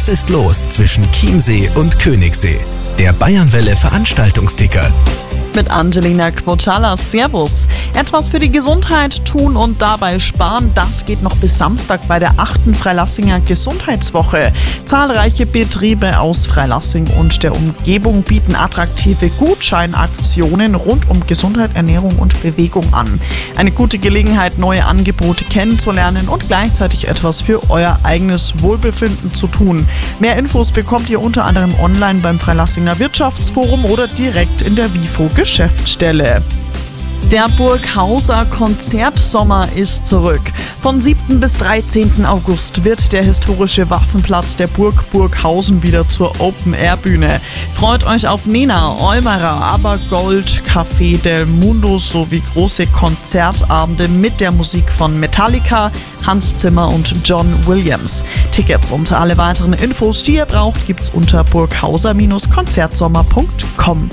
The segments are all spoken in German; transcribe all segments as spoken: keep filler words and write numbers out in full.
ist los zwischen Chiemsee und Königssee? Der Bayernwelle Veranstaltungsticker. Mit Angelina Quochala. Servus. Etwas für die Gesundheit tun und dabei sparen, das geht noch bis Samstag bei der achten Freilassinger Gesundheitswoche. Zahlreiche Betriebe aus Freilassing und der Umgebung bieten attraktive Gutscheinaktionen rund um Gesundheit, Ernährung und Bewegung an. Eine gute Gelegenheit, neue Angebote kennenzulernen und gleichzeitig etwas für euer eigenes Wohlbefinden zu tun. Mehr Infos bekommt ihr unter anderem online beim Freilassinger Wirtschaftsforum oder direkt in der WIFO Geschäftsstelle. Der Burghauser Konzertsommer ist zurück. Von siebten bis dreizehnten August wird der historische Waffenplatz der Burg Burghausen wieder zur Open-Air-Bühne. Freut euch auf Nena, Eumerer, Abergold, Café del Mundo sowie große Konzertabende mit der Musik von Metallica, Hans Zimmer und John Williams. Tickets und alle weiteren Infos, die ihr braucht, gibt's unter burghauser Konzertsommer punkt com.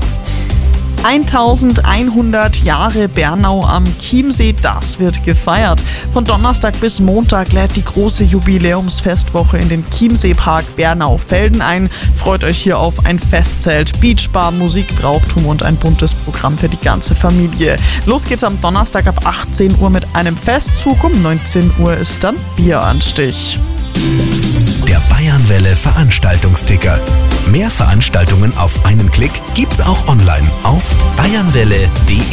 eintausendeinhundert Jahre Bernau am Chiemsee, das wird gefeiert. Von Donnerstag bis Montag lädt die große Jubiläumsfestwoche in den Chiemseepark Bernau-Velden ein. Freut euch hier auf ein Festzelt, Beachbar, Musik, Brauchtum und ein buntes Programm für die ganze Familie. Los geht's am Donnerstag ab achtzehn Uhr mit einem Festzug. Um neunzehn Uhr ist dann Bieranstich. Der Bayernwelle Veranstaltungsticker. Mehr Veranstaltungen auf einen Klick gibt's auch online auf bayernwelle punkt de.